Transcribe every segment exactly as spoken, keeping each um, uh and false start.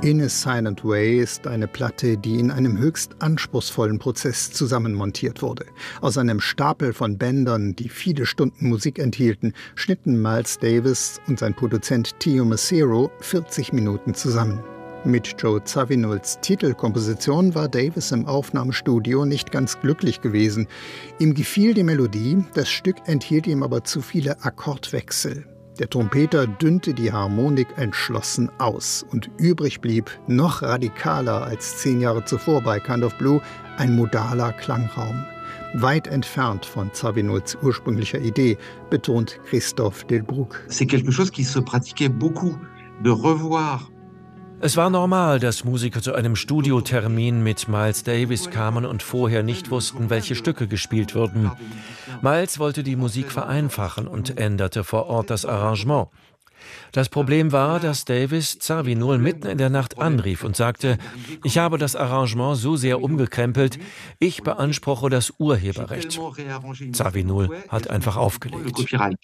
In a Silent Way ist eine Platte, die in einem höchst anspruchsvollen Prozess zusammenmontiert wurde. Aus einem Stapel von Bändern, die viele Stunden Musik enthielten, schnitten Miles Davis und sein Produzent Teo Macero vierzig Minuten zusammen. Mit Joe Zawinulls Titelkomposition war Davis im Aufnahmestudio nicht ganz glücklich gewesen. Ihm gefiel die Melodie, das Stück enthielt ihm aber zu viele Akkordwechsel. Der Trompeter dünnte die Harmonik entschlossen aus und übrig blieb, noch radikaler als zehn Jahre zuvor bei Kind of Blue, ein modaler Klangraum. Weit entfernt von Zawinulls ursprünglicher Idee, betont Christophe Delbrück. C'est quelque chose qui se pratiquait beaucoup, de revoir. Es war normal, dass Musiker zu einem Studiotermin mit Miles Davis kamen und vorher nicht wussten, welche Stücke gespielt würden. Miles wollte die Musik vereinfachen und änderte vor Ort das Arrangement. Das Problem war, dass Davis Zawinul mitten in der Nacht anrief und sagte, ich habe das Arrangement so sehr umgekrempelt, ich beanspruche das Urheberrecht. Zawinul hat einfach aufgelegt.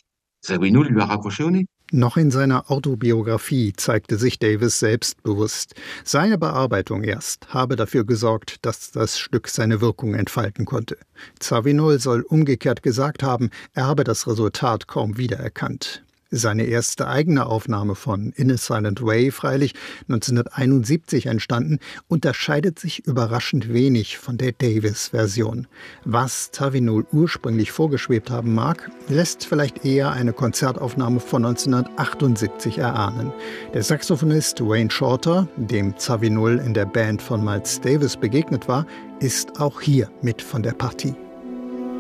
Noch in seiner Autobiografie zeigte sich Davis selbstbewusst. Seine Bearbeitung erst habe dafür gesorgt, dass das Stück seine Wirkung entfalten konnte. Zawinul soll umgekehrt gesagt haben, er habe das Resultat kaum wiedererkannt. Seine erste eigene Aufnahme von In a Silent Way, freilich neunzehnhunderteinundsiebzig entstanden, unterscheidet sich überraschend wenig von der Davis-Version. Was Zawinul ursprünglich vorgeschwebt haben mag, lässt vielleicht eher eine Konzertaufnahme von neunzehnhundertachtundsiebzig erahnen. Der Saxophonist Wayne Shorter, dem Zawinul in der Band von Miles Davis begegnet war, ist auch hier mit von der Partie.